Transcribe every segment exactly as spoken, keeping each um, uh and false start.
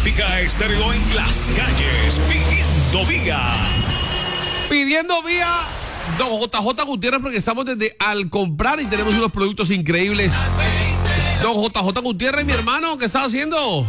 Olímpica Estéreo en las calles, pidiendo vía. Pidiendo vía, don J J Gutiérrez, porque estamos desde Al Comprar y tenemos unos productos increíbles. Don J J Gutiérrez, mi hermano, ¿qué está haciendo?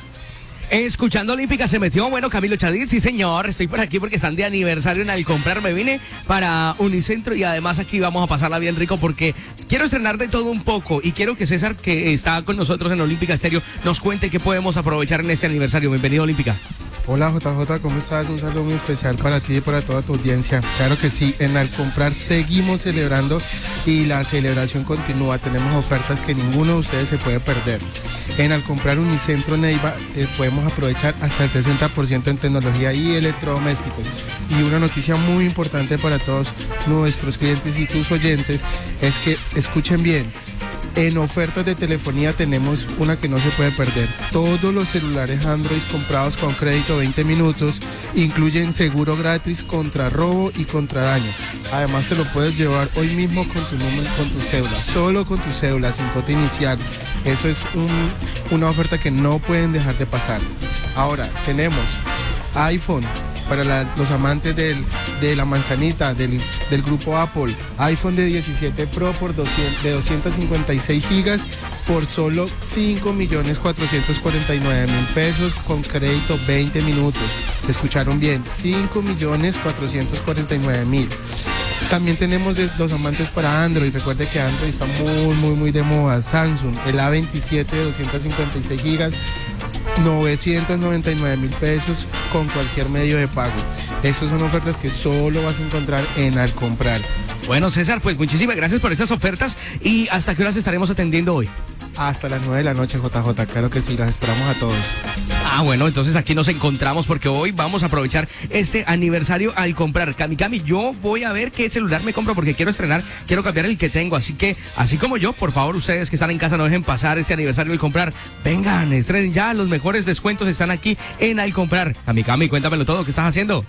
Escuchando Olímpica se metió, bueno, Camilo Chadid, sí señor, estoy por aquí porque están de aniversario en Al Comprar, me vine para Unicentro y además aquí vamos a pasarla bien rico porque quiero estrenar de todo un poco y quiero que César, que está con nosotros en Olímpica Estéreo, nos cuente qué podemos aprovechar en este aniversario. Bienvenido, Olímpica. Hola J J, ¿cómo estás? Un saludo muy especial para ti y para toda tu audiencia. Claro que sí, en Al Comprar seguimos celebrando y la celebración continúa. Tenemos ofertas que ninguno de ustedes se puede perder. En Al Comprar Unicentro Neiva eh, podemos aprovechar hasta el sesenta por ciento en tecnología y electrodomésticos. Y una noticia muy importante para todos nuestros clientes y tus oyentes es que escuchen bien. En ofertas de telefonía tenemos una que no se puede perder. Todos los celulares Android comprados con crédito veinte minutos incluyen seguro gratis contra robo y contra daño. Además te lo puedes llevar hoy mismo con tu número, con tu cédula, solo con tu cédula, sin cuota inicial. Eso es un, una oferta que no pueden dejar de pasar. Ahora tenemos iPhone. Para la, los amantes del, de la manzanita, del, del grupo Apple, iPhone de diecisiete Pro por doscientos, de doscientos cincuenta y seis gigas por solo cinco millones cuatrocientos cuarenta y nueve mil pesos con crédito veinte minutos. Escucharon bien, cinco millones cuatrocientos cuarenta y nueve mil. También tenemos de los amantes para Android. Recuerde que Android está muy, muy, muy de moda. Samsung, el A veintisiete de doscientos cincuenta y seis gigas, novecientos noventa y nueve mil pesos con cualquier medio de pago. Estas son ofertas que solo vas a encontrar en Al Comprar. Bueno, César, pues muchísimas gracias por estas ofertas y ¿hasta qué horas estaremos atendiendo hoy? Hasta las nueve de la noche, J J, claro que sí, las esperamos a todos. Ah, bueno, entonces aquí nos encontramos porque hoy vamos a aprovechar este aniversario Al Comprar. Cami, Cami, yo voy a ver qué celular me compro porque quiero estrenar, quiero cambiar el que tengo. Así que, así como yo, por favor, ustedes que están en casa no dejen pasar este aniversario Al Comprar. Vengan, estrenen ya, los mejores descuentos están aquí en Al Comprar. Cami, Cami, cuéntamelo todo, ¿qué estás haciendo?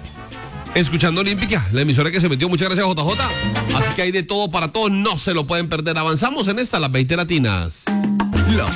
Escuchando Olímpica, la emisora que se metió. Muchas gracias, J J. Así que hay de todo para todos, no se lo pueden perder. Avanzamos en esta, las veinte latinas. Las